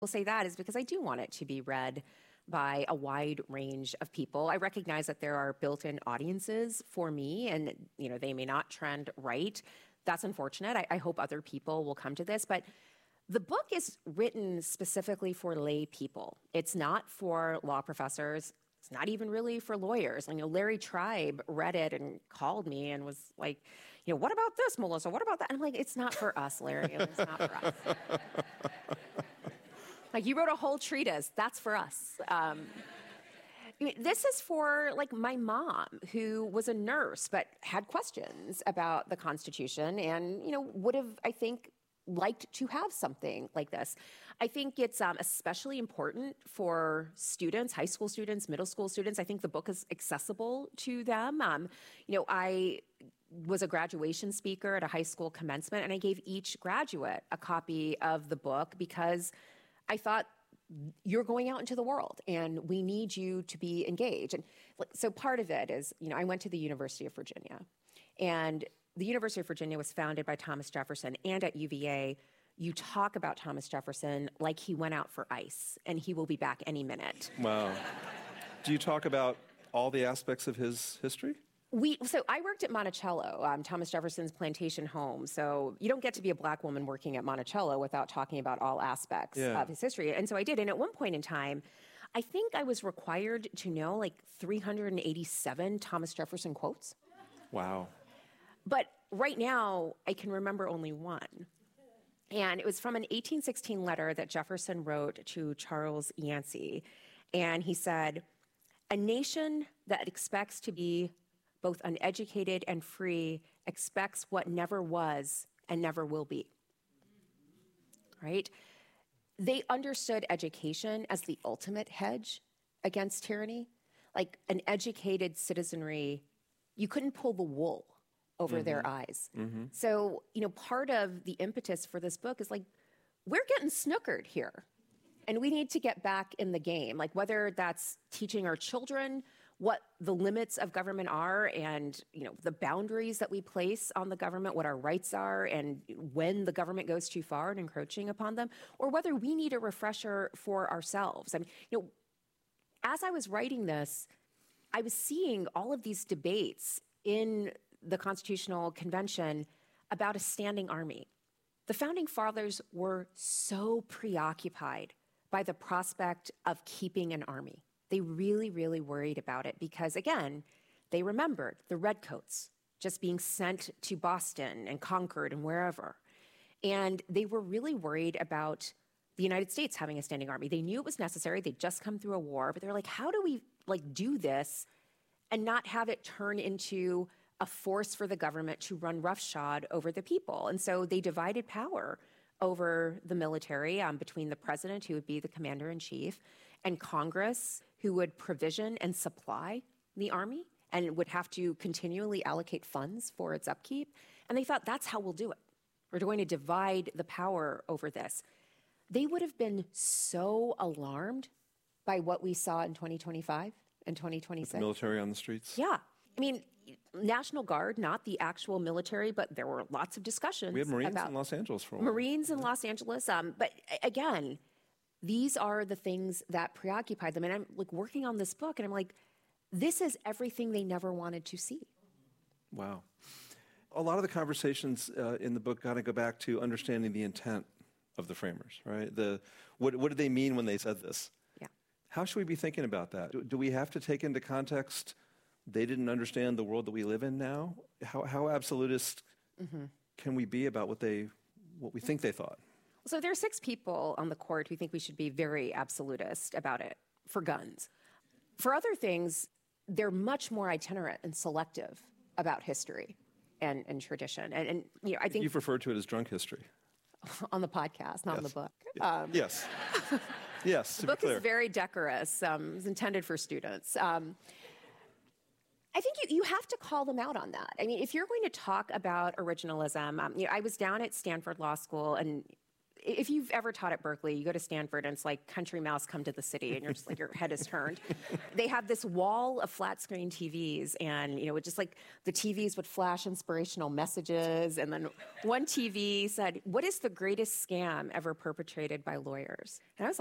will say that is because I do want it to be read by a wide range of people. I recognize that there are built-in audiences for me, and they may not trend right. That's unfortunate. I hope other people will come to this, but the book is written specifically for lay people. It's not for law professors. It's not even really for lawyers. Larry Tribe read it and called me and was like, what about this, Melissa? What about that? And I'm like, it's not for us, Larry. It's not for us. You wrote a whole treatise. That's for us. This is for my mom, who was a nurse but had questions about the Constitution and, would have, I think, liked to have something like this. I think it's especially important for students, high school students, middle school students. I think the book is accessible to them. I was a graduation speaker at a high school commencement, and I gave each graduate a copy of the book because I thought, you're going out into the world and we need you to be engaged. And so part of it is, I went to the University of Virginia, and the University of Virginia was founded by Thomas Jefferson, and at UVA, you talk about Thomas Jefferson like he went out for ice and he will be back any minute. Wow. Do you talk about all the aspects of his history? So I worked at Monticello, Thomas Jefferson's plantation home. So you don't get to be a Black woman working at Monticello without talking about all aspects of his history. And so I did. And at one point in time, I think I was required to know 387 Thomas Jefferson quotes. Wow. But right now, I can remember only one. And it was from an 1816 letter that Jefferson wrote to Charles Yancey. And he said, "A nation that expects to be both uneducated and free expects what never was and never will be." Right? They understood education as the ultimate hedge against tyranny. An educated citizenry, you couldn't pull the wool over their eyes. Mm-hmm. So, part of the impetus for this book is we're getting snookered here. And we need to get back in the game, whether that's teaching our children what the limits of government are and, the boundaries that we place on the government, what our rights are, and when the government goes too far and encroaching upon them, or whether we need a refresher for ourselves. As I was writing this, I was seeing all of these debates in the Constitutional Convention about a standing army. The Founding Fathers were so preoccupied by the prospect of keeping an army. They really, really worried about it because, again, they remembered the Redcoats just being sent to Boston and Concord and wherever. And they were really worried about the United States having a standing army. They knew it was necessary. They'd just come through a war, but they were like, how do we do this and not have it turn into a force for the government to run roughshod over the people? And so they divided power over the military between the president, who would be the commander-in-chief, and Congress, who would provision and supply the army and would have to continually allocate funds for its upkeep. And they thought, that's how we'll do it. We're going to divide the power over this. They would have been so alarmed by what we saw in 2025 and 2026. With the military on the streets? Yeah. National Guard, not the actual military, but there were lots of discussions. We had Marines in Los Angeles for a while. Marines in Los Angeles. But again, these are the things that preoccupied them. And I'm working on this book, and I'm like, this is everything they never wanted to see. Wow. A lot of the conversations in the book kind of go back to understanding the intent of the framers, right? What did they mean when they said this? Yeah. How should we be thinking about that? Do we have to take into context they didn't understand the world that we live in now? How absolutist can we be about what we think they thought? So there are 6 people on the court who think we should be very absolutist about it for guns. For other things, they're much more itinerant and selective about history and tradition. And I think you've referred to it as drunk history on the podcast, not in the book. Yes. Yes. The book is very decorous. It's intended for students. I think you have to call them out on that. If you're going to talk about originalism, I was down at Stanford Law School, and if you've ever taught at Berkeley, you go to Stanford and it's like country mouse come to the city and you're just like, your head is turned. They have this wall of flat screen TVs and, it just like the TVs would flash inspirational messages. And then one TV said, "What is the greatest scam ever perpetrated by lawyers?" And I was